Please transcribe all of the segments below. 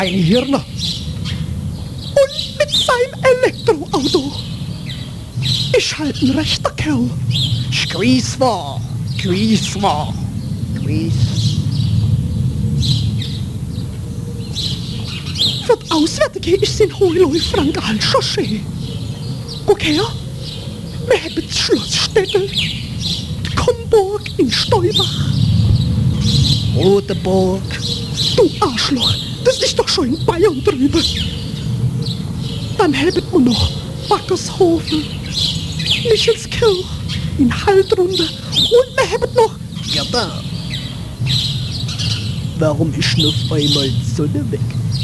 Ein Hirn. Und mit seinem Elektroauto. Ich halt ein rechter Kerl. Squeeze war. Squeeze war. Squeeze. Für die Auswärtige ist in Hohleu Frangal Chaussee. Okay, wir haben das Schloss Städtel, die Komburg in Steubach. Rodeburg. Du Arschloch, das ist doch schon in Bayern drüben. Dann haben wir noch Backershofen, Michelskirch, in Haltrunde und wir haben noch... Ja da. Warum ist denn auf einmal die Sonne weg?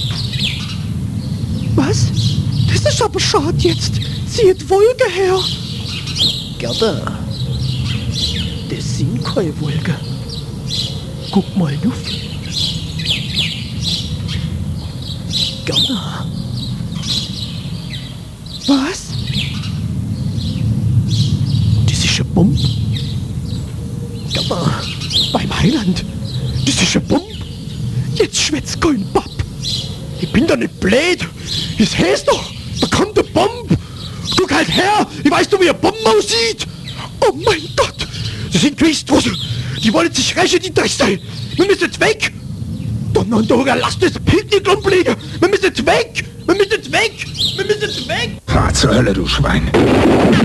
Was? Das ist aber schade jetzt. Zieht Wolke her. Gerda, das sind keine Wolken. Guck mal auf. Gerda. Was? Das ist eine Bombe. Gerda, beim Heiland. Das ist eine Bombe. Jetzt schwätzt kein Bab. Ich bin doch nicht blöd. Das heißt doch, da kommt eine Bombe. Guck halt her, ich weiß doch, wie eine Bombe aussieht. Oh mein Gott, das sind Christrusse. Die wollen sich rächen, die Drecksteil. Wir müssen jetzt weg. Donnerndorger, lasst das Picknick rumliegen. Wir müssen jetzt weg. Wir müssen jetzt weg. Wir müssen jetzt weg. Fahr zur Hölle, du Schwein.